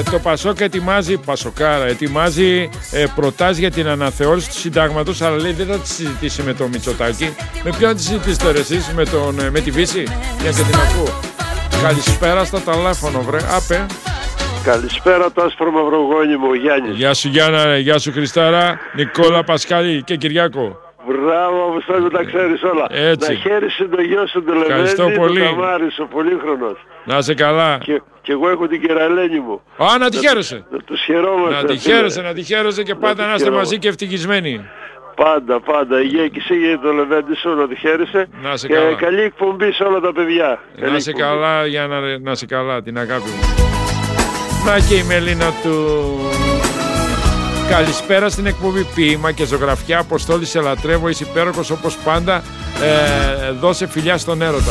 Το Πασόκ ετοιμάζει προτάσεις για την αναθεώρηση του συντάγματος, αλλά λέει δεν θα τη συζητήσει με τον Μητσοτάκη. Με ποιον θα τη συζητήσει τώρα εσείς, με τη Βύση? Για και την ακούω. Καλησπέρα στα τηλέφωνο, βρε. Άπε. Καλησπέρα το άσπρο μαυρογόνιμο, Γιάννης. Γεια σου Γιάννα, γεια σου Χριστάρα, Νικόλα, Πασχάλη και Κυριάκο. Μπράβο, μου θέλω να τα ξέρεις όλα. Έτσι. Να χαίρεσαι το γιο σου, τον Λεβέντη, τον Ταμάρης, ο πολύχρονος. Να είσαι καλά. Και εγώ έχω την Κεραλένη μου. Α, να τη χαίρεσαι. Να τους χαιρόμαστε. Να τη χαίρεσαι και πάντα να είστε μαζί και ευτυχισμένοι. Πάντα. Υγεία και εσύ για τον Λεβέντη σου, να τη χαίρεσαι. Να σε και καλά. Καλή εκπομπή σε όλα τα παιδιά. Να σε καλά, για να σε καλά, την αγάπη μου. Να και η Μελίνα του. Καλησπέρα στην εκπομπή Ποίημα και Ζωγραφιά. Αποστόλη, σε λατρεύω, είσαι υπέροχος όπως πάντα. Δώσε φιλιά στον έρωτα.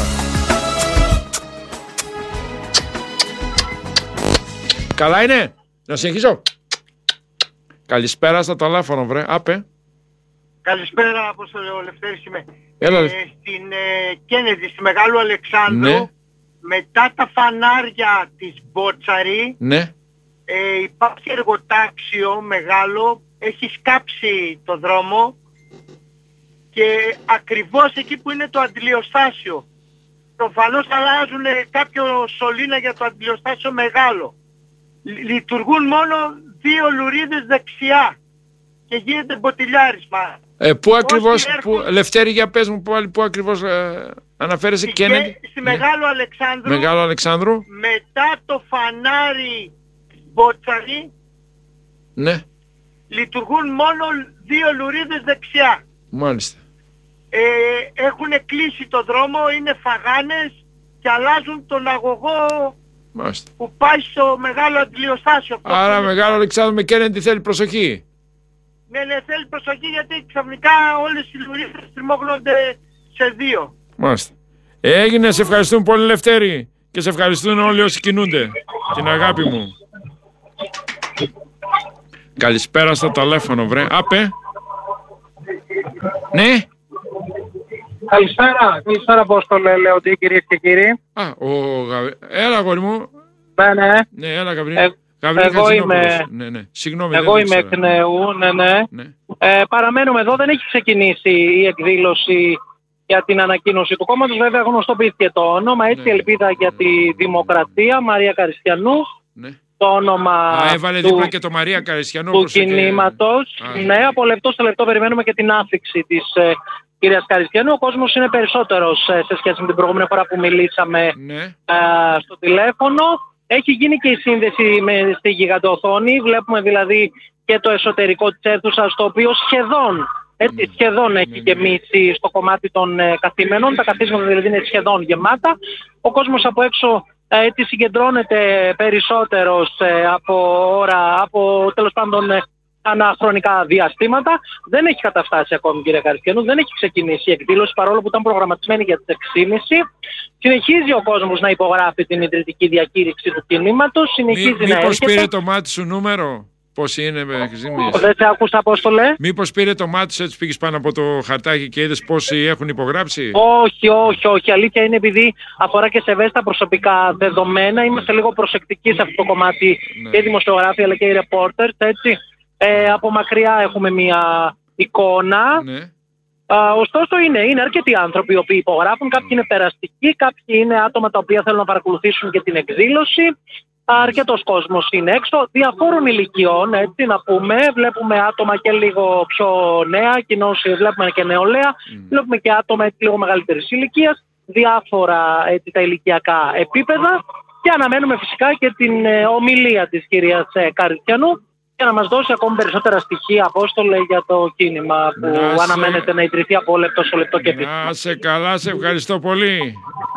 Καλά είναι, να συνεχίσω. Καλησπέρα στα τηλέφωνο, βρε. Άπε. Καλησπέρα, Απόστολε, ο Λευτέρης είμαι. Στην Κέννεδη, στη Μεγάλου Αλεξάνδρου, ναι. Μετά τα φανάρια της Μπότσαρη, ναι. Υπάρχει εργοτάξιο μεγάλο, έχει σκάψει το δρόμο και ακριβώς εκεί που είναι το αντιλιοστάσιο. Προφανώς αλλάζουν κάποιο σωλήνα για το αντιλιοστάσιο μεγάλο. Λειτουργούν μόνο 2 λουρίδες δεξιά και γίνεται μποτιλιάρισμα. Πού ακριβώς, Λευτέρη, για πες μου πού ακριβώς αναφέρεσαι? Κέννεδη, στη Μεγάλου Αλεξάνδρου. Μεγάλου Αλεξάνδρου. Μετά το φανάρι Μπότσαρη, ναι. Λειτουργούν μόνο 2 λουρίδες δεξιά. Μάλιστα. Έχουν κλείσει το δρόμο, είναι φαγάνες και αλλάζουν τον αγωγό. Μάλιστα. Που πάει στο μεγάλο αντιλιοστάσιο. Άρα Μεγάλο Αλεξάνδρου με Κέννεδη θέλει προσοχή. Ναι, θέλει προσοχή γιατί ξαφνικά όλες οι λουρίδες τριμώχνονται σε 2. Μάλιστα. Έγινε, σε ευχαριστούμε πολύ Λευτέρη και σε ευχαριστούν όλοι όσοι κινούνται. Την αγάπη μου. Καλησπέρα στο τηλέφωνο, βρε. Άπε. Ναι. Καλησπέρα Απόστολε, Λεοντή, κυρίες και κύριοι. Έλα, αγόρι μου. Ναι. Ναι, έλα, Γαβρίλη. Εγώ είμαι εκ νέου, ναι. Παραμένουμε εδώ, δεν έχει ξεκινήσει η εκδήλωση για την ανακοίνωση του κόμματος. Βέβαια γνωστοποιήθηκε το όνομα, έτσι, Ελπίδα για τη Δημοκρατία, Μαρία Καριστιανού. Ναι. Το όνομα έβαλε δίπλα και το Μαρία Καριστιανού του κινήματος. Ναι, από λεπτό σε λεπτό περιμένουμε και την άφηξη της κυρίας Καριστιανού. Ο κόσμος είναι περισσότερος σε σχέση με την προηγούμενη φορά που μιλήσαμε στο τηλέφωνο. Έχει γίνει και η σύνδεση στη γιγαντοοθόνη. Βλέπουμε δηλαδή και το εσωτερικό της αίθουσας, το οποίο σχεδόν έχει γεμίσει στο κομμάτι των καθήμενων. Τα καθίσματα δηλαδή είναι σχεδόν γεμάτα. Ο κόσμος από έξω έτσι συγκεντρώνεται περισσότερος από τέλος πάντων αναχρονικά διαστήματα. Δεν έχει καταφτάσει ακόμη, κύριε Καριστιανού, δεν έχει ξεκινήσει η εκδήλωση, παρόλο που ήταν προγραμματισμένη για τις 6.30. Συνεχίζει ο κόσμος να υπογράφει την ιδρυτική διακήρυξη του κινήματος. Μήπως πήρε το μάτι σου νούμερο? Πώς είναι, δεν σε άκουσα, Απόστολε. Μήπως πήρε το μάτι σου, έτσι πήγες πάνω από το χαρτάκι και είδες πόσοι έχουν υπογράψει? Όχι. Αλήθεια είναι, επειδή αφορά και σε ευαίσθητα προσωπικά δεδομένα, είμαστε λίγο προσεκτικοί σε αυτό το κομμάτι, και οι δημοσιογράφοι αλλά και οι reporters, έτσι. Από μακριά έχουμε μια εικόνα. Ναι. Ωστόσο είναι αρκετοί άνθρωποι οι οποίοι υπογράφουν. Κάποιοι είναι περαστικοί, κάποιοι είναι άτομα τα οποία θέλουν να παρακολουθήσουν και την εκδήλωση. Αρκετός κόσμος είναι έξω, διαφόρων ηλικιών, έτσι να πούμε. Βλέπουμε άτομα και λίγο πιο νέα, κοινώς βλέπουμε και νεολαία. Βλέπουμε και άτομα έτσι λίγο μεγαλύτερης ηλικίας, διάφορα έτσι τα ηλικιακά επίπεδα. Και αναμένουμε φυσικά και την ομιλία της κυρίας Καριστιανού για να μας δώσει ακόμη περισσότερα στοιχεία, Απόστολε, για το κίνημα που αναμένεται να ιδρυθεί από λεπτό σε λεπτό και επίσημα. Να σε καλά, σε ευχαριστώ πολύ.